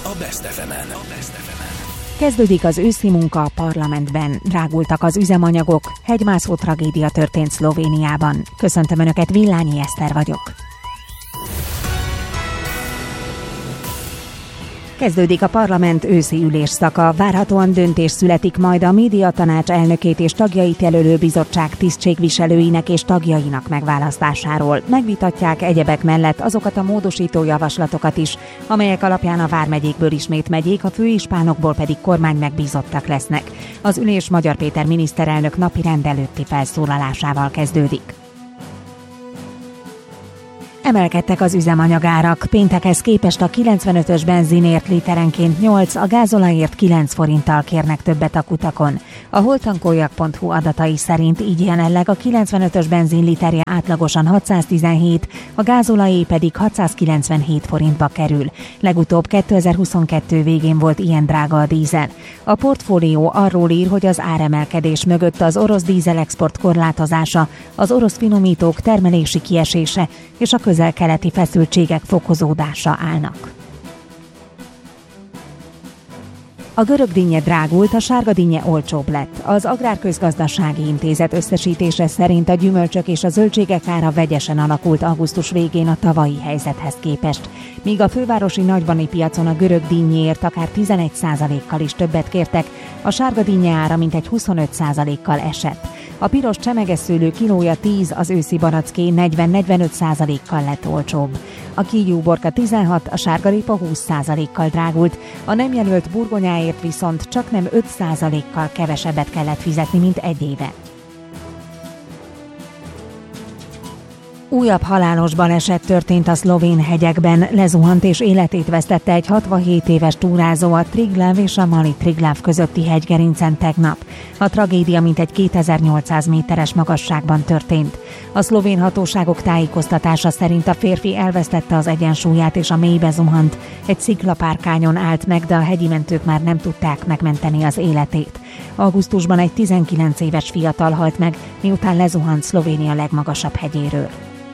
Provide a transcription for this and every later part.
a Best FM-en. Kezdődik az őszi munka a parlamentben. Drágultak az üzemanyagok, hegymászó tragédia történt Szlovéniában. Köszöntöm Önöket, Villányi Eszter vagyok. Kezdődik a parlament őszi ülésszaka. Várhatóan döntés születik majd a médiatanács elnökét és tagjait jelölő bizottság tisztségviselőinek és tagjainak megválasztásáról. Megvitatják egyebek mellett azokat a módosító javaslatokat is, amelyek alapján a vármegyékből ismét megyék, a főispánokból pedig kormány megbízottak lesznek. Az ülés Magyar Péter miniszterelnök napirend előtti felszólalásával kezdődik. Emelkedtek az üzemanyagárak. Péntekhez képest a 95-ös benzinért literenként 8, a gázolajért 9 forinttal kérnek többet a kutakon. A holtankoljak.hu adatai szerint így jelenleg a 95-ös benzin literje átlagosan 617, a gázolajé pedig 697 forintba kerül. Legutóbb 2022 végén volt ilyen drága a dízel. A portfólió arról ír, hogy az áremelkedés mögött az orosz dízelexport korlátozása, az orosz finomítók termelési kiesése és a közel-keleti feszültségek fokozódása állnak. A görög dinnye drágult, a sárga dinnye olcsóbb lett. Az Agrárközgazdasági Intézet összesítése szerint a gyümölcsök és a zöldségek ára vegyesen alakult augusztus végén a tavalyi helyzethez képest. Míg a fővárosi nagybani piacon a görög dinnyéért akár 11%-kal is többet kértek, a sárga dinnye ára mintegy 25%-kal esett. A piros csemegeszőlő kilója 10, az őszi baracké 40-45%-kal lett olcsóbb. A kígyóborka 16, a sárgarépa 20%-kal drágult, a nem jelölt burgonyáért viszont csaknem 5%-kal kevesebbet kellett fizetni, mint egy éve. Újabb halálos baleset történt a szlovén hegyekben, lezuhant és életét vesztette egy 67 éves túrázó a Triglav és a Mali Triglav közötti hegygerincen tegnap. A tragédia mintegy 2800 méteres magasságban történt. A szlovén hatóságok tájékoztatása szerint a férfi elvesztette az egyensúlyát és a mélybe zuhant. Egy sziklapárkányon állt meg, de a hegyi mentők már nem tudták megmenteni az életét. Augusztusban egy 19 éves fiatal halt meg, miután lezuhant Szlovénia legmagasabb hegyéről.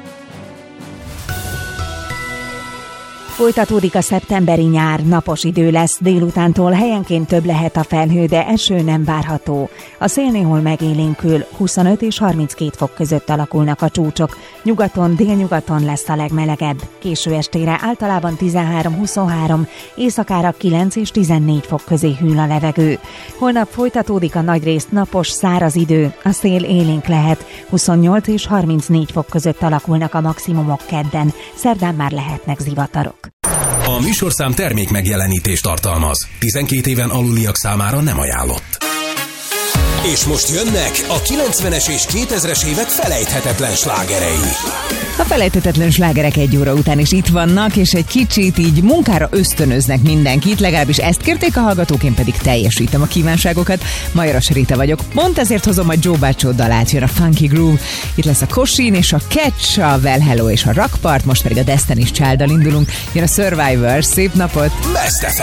Folytatódik a szeptemberi nyár, napos idő lesz, délutántól helyenként több lehet a felhő, de eső nem várható. A szél néhol megélénkül, 25 és 32 fok között alakulnak a csúcsok. Nyugaton, délnyugaton lesz a legmelegebb. Késő estére általában 13-23, éjszakára 9 és 14 fok közé hűl a levegő. Holnap folytatódik a nagyrészt napos, száraz idő, a szél élénk lehet, 28 és 34 fok között alakulnak a maximumok kedden, szerdán már lehetnek zivatarok. A műsorszám termék megjelenítést tartalmaz. 12 éven aluliak számára nem ajánlott. És most jönnek a 90-es és 2000-es évek felejthetetlen slágerei. A felejthetetlen slágerek 1 óra után is itt vannak, és egy kicsit így munkára ösztönöznek mindenkit, legalábbis ezt kérték a hallgatók, én pedig teljesítem a kívánságokat. Majoras Rita vagyok, pont ezért hozom a Joe Baccio dalát, jön a Funky Groove. Itt lesz a Kosin és a Catch, a Well Hello és a Rockpart, most pedig a Destiny's Child-dal indulunk, jön a Survivor, szép napot! Best FM.